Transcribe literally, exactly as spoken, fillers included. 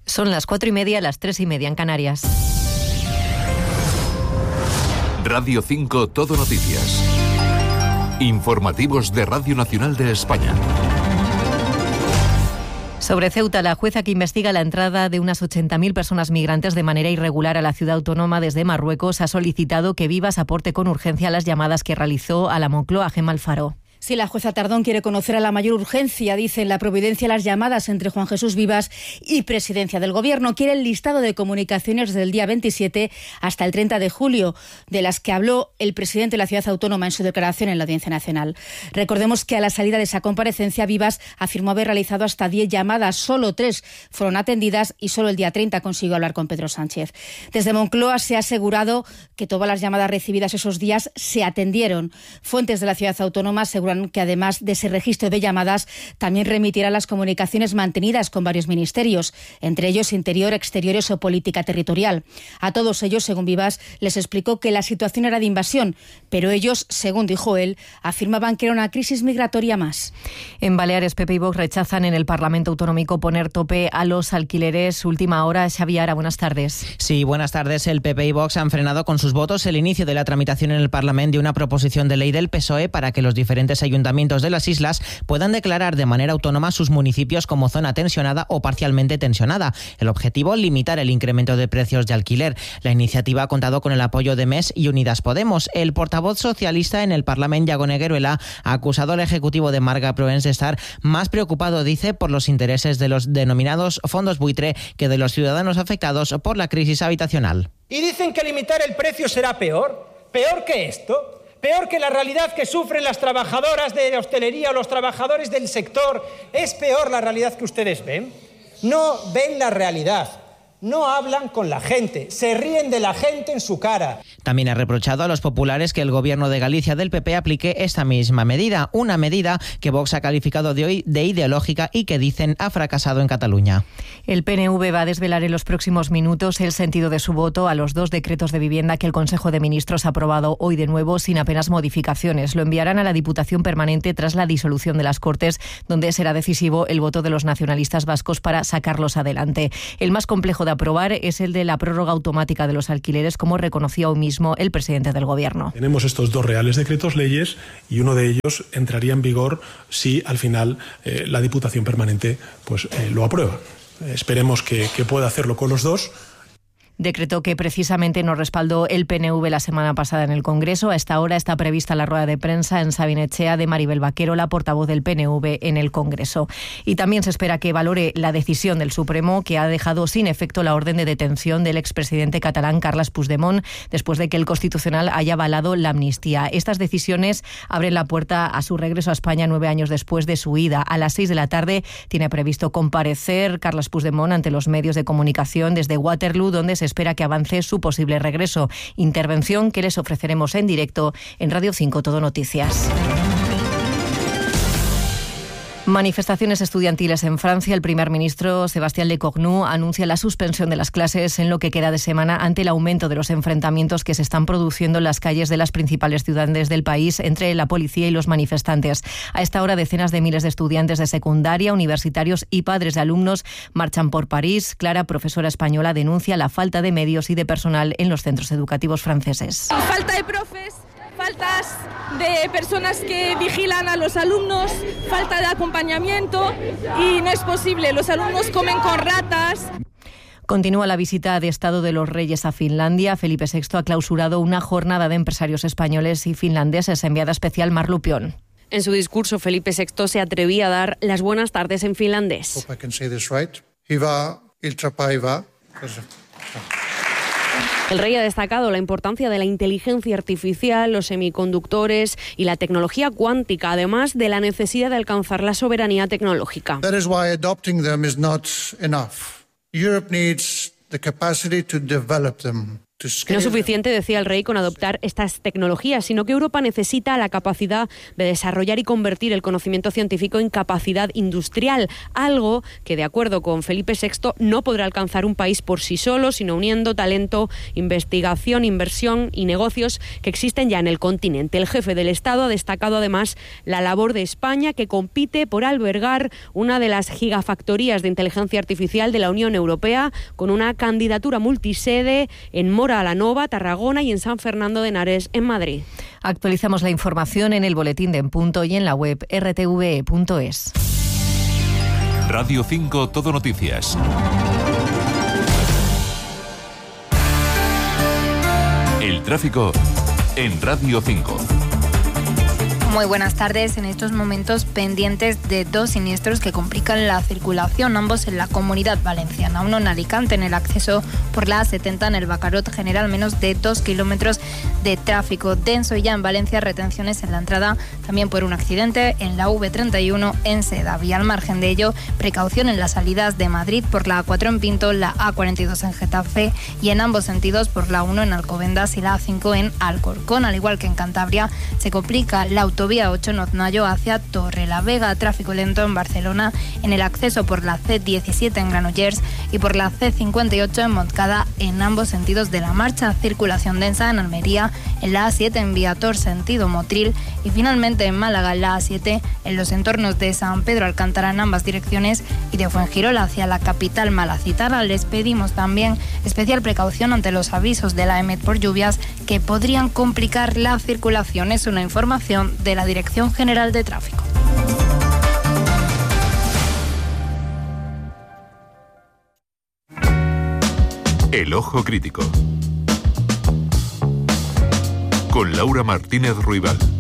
Son las cuatro y media, las tres y media en Canarias. Radio cinco Todo Noticias. Informativos de Radio Nacional de España. Sobre Ceuta, la jueza que investiga la entrada de unas ochenta mil personas migrantes de manera irregular a la ciudad autónoma desde Marruecos ha solicitado que Vivas aporte con urgencia las llamadas que realizó a la Moncloa Gemma Alfaro. Sí, la jueza Tardón quiere conocer a la mayor urgencia, dice en la Providencia, las llamadas entre Juan Jesús Vivas y Presidencia del Gobierno. Quiere el listado de comunicaciones desde el día veintisiete hasta el treinta de julio, de las que habló el presidente de la ciudad autónoma en su declaración en la Audiencia Nacional. Recordemos que a la salida de esa comparecencia, Vivas afirmó haber realizado hasta diez llamadas, solo tres fueron atendidas y solo el día treinta consiguió hablar con Pedro Sánchez. Desde Moncloa se ha asegurado que todas las llamadas recibidas esos días se atendieron. Fuentes de la ciudad autónoma aseguran que además de ese registro de llamadas, también remitirá las comunicaciones mantenidas con varios ministerios, entre ellos Interior, Exteriores o Política Territorial. A todos ellos, según Vivas, les explicó que la situación era de invasión, pero ellos, según dijo él, afirmaban que era una crisis migratoria más. En Baleares, P P y Vox rechazan en el Parlamento Autonómico poner tope a los alquileres. Última hora, Xavi Ara, buenas tardes. Sí, buenas tardes. El P P y Vox han frenado con sus votos el inicio de la tramitación en el Parlamento de una proposición de ley del P S O E para que los diferentes ayuntamientos de las islas puedan declarar de manera autónoma sus municipios como zona tensionada o parcialmente tensionada. El objetivo, limitar el incremento de precios de alquiler. La iniciativa ha contado con el apoyo de M E S y Unidas Podemos. El portavoz socialista en el Parlamento, Iago Negueruela, ha acusado al Ejecutivo de Marga Proens de estar más preocupado, dice, por los intereses de los denominados fondos buitre que de los ciudadanos afectados por la crisis habitacional. Y dicen que limitar el precio será peor. ¿Peor que esto? Peor que la realidad que sufren las trabajadoras de la hostelería o los trabajadores del sector. ¿Es peor la realidad que ustedes ven? No ven la realidad. No hablan con la gente, se ríen de la gente en su cara. También ha reprochado a los populares que el Gobierno de Galicia del P P aplique esta misma medida, una medida que Vox ha calificado de hoy de ideológica y que dicen ha fracasado en Cataluña. El P N V va a desvelar en los próximos minutos el sentido de su voto a los dos decretos de vivienda que el Consejo de Ministros ha aprobado hoy de nuevo sin apenas modificaciones. Lo enviarán a la Diputación Permanente tras la disolución de las Cortes, donde será decisivo el voto de los nacionalistas vascos para sacarlos adelante. El más complejo de aprobar es el de la prórroga automática de los alquileres, como reconocía hoy mismo el presidente del Gobierno. Tenemos estos dos reales decretos leyes y uno de ellos entraría en vigor si al final eh, la Diputación Permanente pues, eh, lo aprueba. Esperemos que, que pueda hacerlo con los dos. Decreto que precisamente nos respaldó el P N V la semana pasada en el Congreso. A esta hora está prevista la rueda de prensa en Sabinechea de Maribel Vaquero, la portavoz del P N V en el Congreso. Y también se espera que valore la decisión del Supremo, que ha dejado sin efecto la orden de detención del expresidente catalán Carles Puigdemont, después de que el Constitucional haya avalado la amnistía. Estas decisiones abren la puerta a su regreso a España nueve años después de su ida. A las seis de la tarde tiene previsto comparecer Carles Puigdemont ante los medios de comunicación desde Waterloo, donde se espera que avance su posible regreso. Intervención que les ofreceremos en directo en Radio cinco Todo Noticias. Manifestaciones estudiantiles en Francia. El primer ministro Sébastien Lecornu anuncia la suspensión de las clases en lo que queda de semana ante el aumento de los enfrentamientos que se están produciendo en las calles de las principales ciudades del país entre la policía y los manifestantes. A esta hora, decenas de miles de estudiantes de secundaria, universitarios y padres de alumnos marchan por París. Clara, profesora española, denuncia la falta de medios y de personal en los centros educativos franceses. Falta de profes, faltas de personas que vigilan a los alumnos, falta de acompañamiento y no es posible. Los alumnos comen con ratas. Continúa la visita de Estado de los Reyes a Finlandia. Felipe sexto ha clausurado una jornada de empresarios españoles y finlandeses. Enviada especial Mar Lupión. En su discurso, Felipe sexto se atrevía a dar las buenas tardes en finlandés. El rey ha destacado la importancia de la inteligencia artificial, los semiconductores y la tecnología cuántica, además de la necesidad de alcanzar la soberanía tecnológica. That is why adopting them is not enough. Europe needs the capacity to develop them. No es suficiente, decía el rey, con adoptar estas tecnologías, sino que Europa necesita la capacidad de desarrollar y convertir el conocimiento científico en capacidad industrial, algo que, de acuerdo con Felipe sexto, no podrá alcanzar un país por sí solo, sino uniendo talento, investigación, inversión y negocios que existen ya en el continente. El jefe del Estado ha destacado además la labor de España, que compite por albergar una de las gigafactorías de inteligencia artificial de la Unión Europea, con una candidatura multisede en Mora la Nova, Tarragona y en San Fernando de Henares, en Madrid. Actualizamos la información en el boletín de En Punto y en la web erre te ve punto es. Radio cinco Todo Noticias. El tráfico en Radio cinco. Muy buenas tardes. En estos momentos pendientes de dos siniestros que complican la circulación, ambos en la Comunidad Valenciana. Uno en Alicante, en el acceso por la A setenta en el Bacarot, general menos de dos kilómetros de tráfico denso. Y ya en Valencia, retenciones en la entrada también por un accidente en la V treinta y uno en Sedaví. Al margen de ello, precaución en las salidas de Madrid por la A cuatro en Pinto, la A cuarenta y dos en Getafe y en ambos sentidos por la uno en Alcobendas y la A cinco en Alcorcón. Al igual que en Cantabria, se complica la autovía Vía ocho en Oznayo hacia Torrelavega, tráfico lento en Barcelona en el acceso por la C diecisiete en Granollers y por la C cincuenta y ocho en Montcada en ambos sentidos de la marcha, circulación densa en Almería en la A siete en Viator sentido Motril y finalmente en Málaga en la A siete en los entornos de San Pedro Alcántara en ambas direcciones y de Fuengirola hacia la capital malacitana. Les pedimos también especial precaución ante los avisos de la EMET por lluvias que podrían complicar la circulación. Es una información de la Dirección General de Tráfico. El Ojo Crítico. Con Laura Martínez Ruibal.